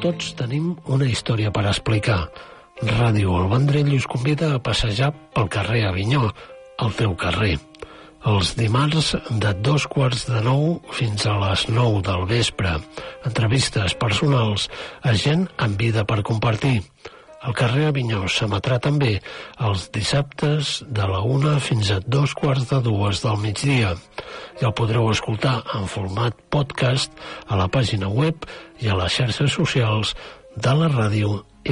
Tots tenim una història per explicar. Ràdio El Vendrell us convida a passejar pel carrer Avinyó, el teu carrer. Els dimarts de 8:45 fins a les 9 del vespre. Entrevistes personals a gent amb vida per compartir. El carrer Avinyó s'emetrà també els dissabtes de la 1 fins a 2:45 del migdia. I el podreu escoltar en format podcast a la pàgina web i a les xarxes socials de la ràdio